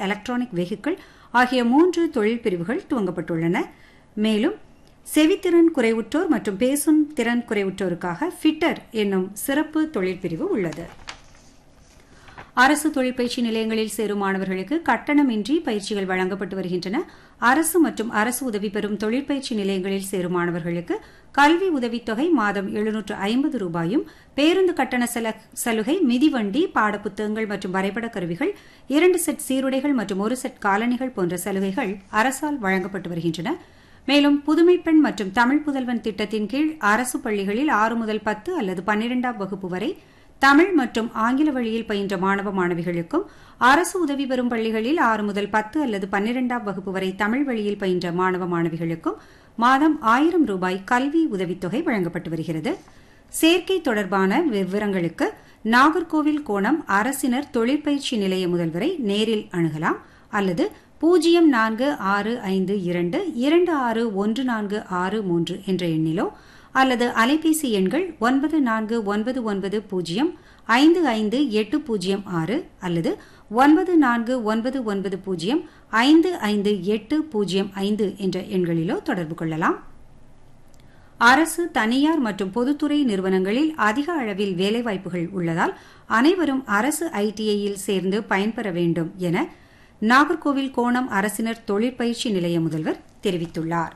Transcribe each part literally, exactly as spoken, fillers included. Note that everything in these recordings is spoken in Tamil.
எலக்ட்ரானிக் வெஹிக்கிள் ஆகிய மூன்று தொழில் பிரிவுகள் துவங்கப்பட்டுள்ளன. மேலும் செவித்திறன் குறைவுற்றோர் மற்றும் பேசும் திறன் குறைவுற்றோருக்காக ஃபிட்டர் என்னும் சிறப்பு தொழிற்பிரிவு உள்ளது. அரசு தொழிற்பயிற்சி நிலையங்களில் சேரும் மாணவர்களுக்கு கட்டணமின்றி பயிற்சிகள் வழங்கப்பட்டு வருகின்றன. அரசு மற்றும் அரசு உதவி பெறும் தொழிற்பயிற்சி நிலையங்களில் சேரும் மாணவர்களுக்கு கல்வி உதவித்தொகை மாதம் எழுநூற்று ஐம்பது ரூபாயும், பேருந்து கட்டண சலுகை, மிதிவண்டி, பாடப்புத்தகங்கள் மற்றும் வரைபட கருவிகள், இரண்டு செட் சீருடைகள் மற்றும் ஒரு செட் காலணிகள் போன்ற சலுகைகள் அரசால் வழங்கப்பட்டு வருகின்றன. மேலும் புதுமை பெண் மற்றும் தமிழ் புதல்வன் திட்டத்தின் கீழ் அரசு பள்ளிகளில் ஆறு முதல் பத்து அல்லது பன்னிரண்டாம் வகுப்பு வரை தமிழ் மற்றும் ஆங்கில வழியில் பயின்ற மாணவ மாணவிகளுக்கும், அரசு உதவி பெறும் பள்ளிகளில் ஆறு முதல் பத்து அல்லது பன்னிரண்டாம் வகுப்பு வரை தமிழ் வழியில் பயின்ற மாணவ மாணவிகளுக்கும் மாதம் ஆயிரம் ரூபாய் கல்வி உதவித்தொகை வழங்கப்பட்டு வருகிறது. சேர்க்கை தொடர்பான விவரங்களுக்கு நாகர்கோவில் கோணம் அரசினர் தொழிற்பயிற்சி நிலைய முதல்வரை நேரில் அணுகலாம் அல்லது பூஜ்ஜியம் நான்கு ஆறு ஐந்து இரண்டு இரண்டு ஆறு ஒன்று நான்கு ஆறு மூன்று என்ற எண்ணிலோ அல்லது அலைபேசி எண்கள் ஒன்பது நான்கு ஒன்பது ஒன்பது பூஜ்ஜியம் ஐந்து ஐந்து எட்டு பூஜ்ஜியம் ஆறு அல்லது ஒன்பது நான்கு ஒன்பது ஒன்பது பூஜ்ஜியம் ஐந்து ஐந்து எட்டு பூஜ்ஜியம் ஐந்து என்ற எண்களிலோ தொடர்பு கொள்ளலாம். அரசு, தனியார் மற்றும் பொதுத்துறை நிறுவனங்களில் அதிக அளவில் வேலைவாய்ப்புகள் உள்ளதால் அனைவரும் அரசு ஐடிஐயில் சேர்ந்து பயன்பெற வேண்டும் என நாகர்கோவில் கோணம் அரசினர் தொழிற்பயிற்சி நிலைய முதல்வர் தெரிவித்துள்ளார்.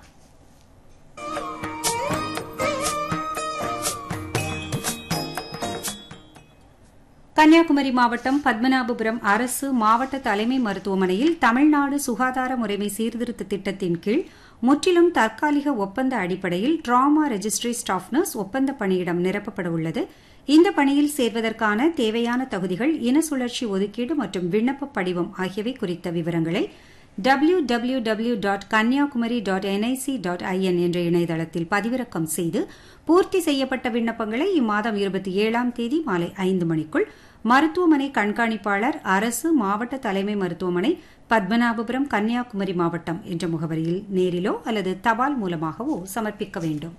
கன்னியாகுமரி மாவட்டம் பத்மநாபபுரம் அரசு மாவட்ட தலைமை மருத்துவமனையில் தமிழ்நாடு சுகாதார முறைமை சீர்திருத்த திட்டத்தின் கீழ் முற்றிலும் தற்காலிக ஒப்பந்த அடிப்படையில் டிராமா ரெஜிஸ்ட்ரி ஸ்டாஃப் நர்ஸ் ஒப்பந்த பணியிடம் நிரப்பப்பட உள்ளது. இந்த பணியில் சேர்வதற்கான தேவையான தகுதிகள், இன சுழற்சி ஒதுக்கீடு மற்றும் விண்ணப்ப படிவம் ஆகியவை குறித்த விவரங்களை W W W dot Kanyakumari dot NIC dot IN என்ற இணையதளத்தில் பதிவிறக்கம் செய்து பூர்த்தி செய்யப்பட்ட விண்ணப்பங்களை இம்மாதம் இருபத்தி ஏழாம் தேதி மாலை ஐந்து மணிக்குள் மருத்துவமனை கண்காணிப்பாளர், அரசு மாவட்ட தலைமை மருத்துவமனை, பத்மநாபபுரம், கன்னியாகுமரி மாவட்டம் என்ற முகவரியில் நேரிலோ அல்லது தபால் மூலமாகவோ சமர்ப்பிக்க வேண்டும்.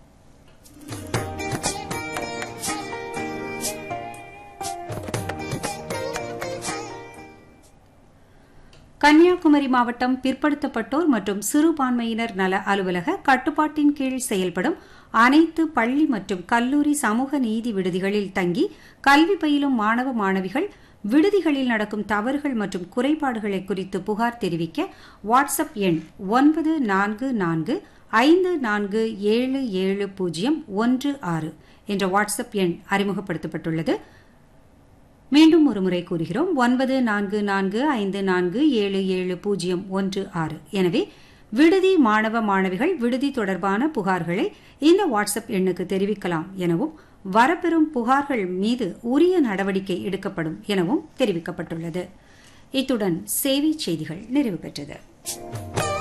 கன்னியாகுமரி மாவட்டம் பிற்படுத்தப்பட்டோர் மற்றும் சிறுபான்மையினர் நல அலுவலக கட்டுப்பாட்டின் கீழ் செயல்படும் அனைத்து பள்ளி மற்றும் கல்லூரி சமூக நீதி விடுதிகளில் தங்கி கல்வி பயிலும் மாணவ மாணவிகள் விடுதிகளில் நடக்கும் தவறுகள் மற்றும் குறைபாடுகளை குறித்து புகார் தெரிவிக்க வாட்ஸ்அப் எண் ஒன்பது நான்கு நான்கு ஐந்து நான்கு ஏழு ஏழு பூஜ்ஜியம் ஒன்று ஆறு என்ற வாட்ஸ்அப் எண் அறிமுகப்படுத்தப்பட்டுள்ளது. மீண்டும் ஒருமுறை கூறுகிறோம், ஒன்பது நான்கு நான்கு ஐந்து நான்கு ஏழு ஏழு பூஜ்ஜியம் ஒன்று ஆறு. எனவே விடுதி மாணவ மாணவிகள் விடுதி தொடர்பான புகார்களை இந்த வாட்ஸ்அப் எண்ணுக்கு தெரிவிக்கலாம் எனவும், வரப்பெறும் புகார்கள் மீது உரிய நடவடிக்கை எடுக்கப்படும் எனவும் தெரிவிக்கப்பட்டுள்ளது. இத்துடன் சேவை செய்திகள் நிறைவு பெற்றது.